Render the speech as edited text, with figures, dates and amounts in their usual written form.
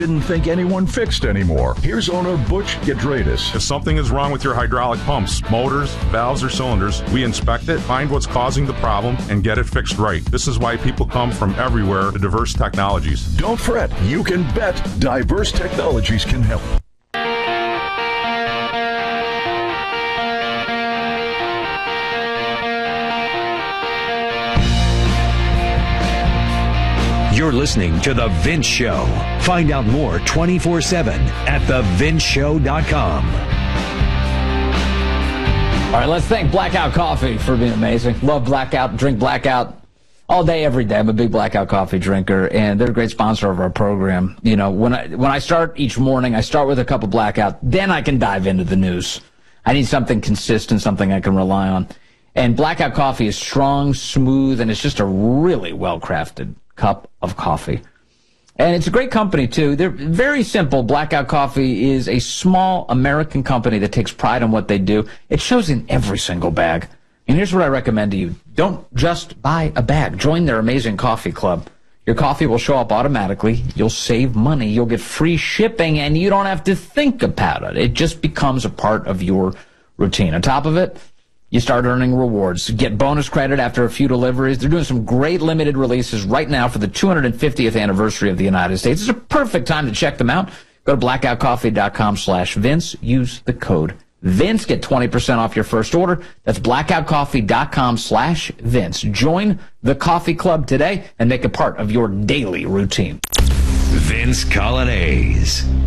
Didn't think anyone fixed anymore. Here's owner Butch Gidradis. If something is wrong with your hydraulic pumps, motors, valves, or cylinders, we inspect it, find what's causing the problem, and get it fixed right. This is why people come from everywhere to Diverse Technologies. Don't fret. You can bet Diverse Technologies can help. You're listening to The Vince Show. Find out more 24/7 at thevinceshow.com. All right, let's thank Blackout Coffee for being amazing. Love Blackout, drink Blackout all day, every day. I'm a big Blackout Coffee drinker, and they're a great sponsor of our program. You know, when I start each morning, I start with a cup of Blackout, then I can dive into the news. I need something consistent, something I can rely on. And Blackout Coffee is strong, smooth, and it's just a really well-crafted cup of coffee. And it's a great company, too. They're very simple. Blackout Coffee is a small American company that takes pride in what they do. It shows in every single bag. And here's what I recommend to you. Don't just buy a bag. Join their amazing coffee club. Your coffee will show up automatically. You'll save money. You'll get free shipping, and you don't have to think about it. It just becomes a part of your routine. On top of it, you start earning rewards. Get bonus credit after a few deliveries. They're doing some great limited releases right now for the 250th anniversary of the United States. It's a perfect time to check them out. Go to blackoutcoffee.com/Vince. Use the code Vince. Get 20% off your first order. That's blackoutcoffee.com/Vince. Join the coffee club today and make it part of your daily routine. Vince Coglianese.